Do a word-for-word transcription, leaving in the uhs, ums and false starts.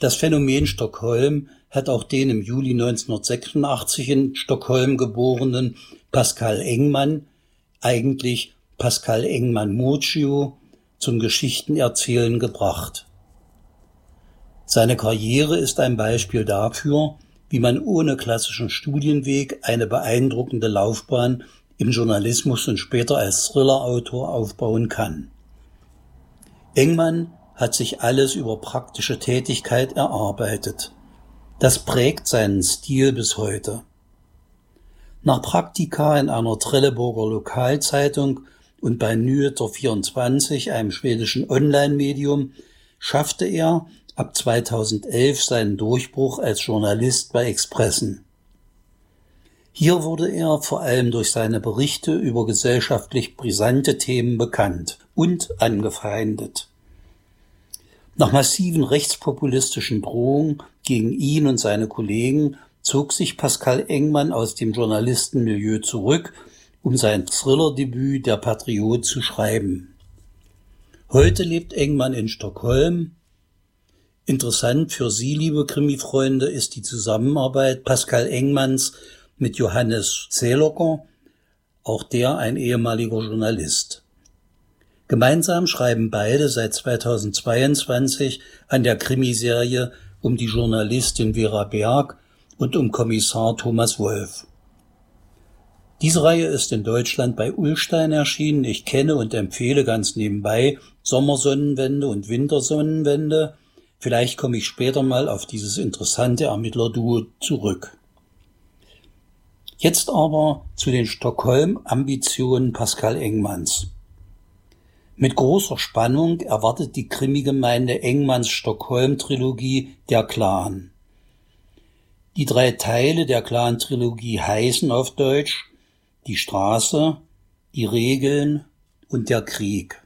Das Phänomen Stockholm hat auch den im Juli neunzehnhundertsechsundachtzig in Stockholm geborenen Pascal Engman, eigentlich Pascal Engman-Mocchio, zum Geschichtenerzählen gebracht. Seine Karriere ist ein Beispiel dafür, wie man ohne klassischen Studienweg eine beeindruckende Laufbahn im Journalismus und später als Thriller-Autor aufbauen kann. Engman hat sich alles über praktische Tätigkeit erarbeitet. Das prägt seinen Stil bis heute. Nach Praktika in einer Trelleborger Lokalzeitung und bei Nyheter vierundzwanzig, einem schwedischen Online-Medium, schaffte er ab zweitausendelf seinen Durchbruch als Journalist bei Expressen. Hier wurde er vor allem durch seine Berichte über gesellschaftlich brisante Themen bekannt und angefeindet. Nach massiven rechtspopulistischen Drohungen gegen ihn und seine Kollegen zog sich Pascal Engman aus dem Journalistenmilieu zurück, um sein Thrillerdebüt Der Patriot zu schreiben. Heute lebt Engman in Stockholm. Interessant für Sie, liebe Krimi-Freunde, ist die Zusammenarbeit Pascal Engmans mit Johannes Zählocker, auch der ein ehemaliger Journalist. Gemeinsam schreiben beide seit zweitausendzweiundzwanzig an der Krimiserie um die Journalistin Vera Berg und um Kommissar Thomas Wolf. Diese Reihe ist in Deutschland bei Ullstein erschienen. Ich kenne und empfehle ganz nebenbei Sommersonnenwende und Wintersonnenwende. Vielleicht komme ich später mal auf dieses interessante Ermittlerduo zurück. Jetzt aber zu den Stockholm-Ambitionen Pascal Engmans. Mit großer Spannung erwartet die Krimigemeinde Engmans Stockholm-Trilogie Der Clan. Die drei Teile der Clan-Trilogie heißen auf Deutsch Die Straße, die Regeln und der Krieg.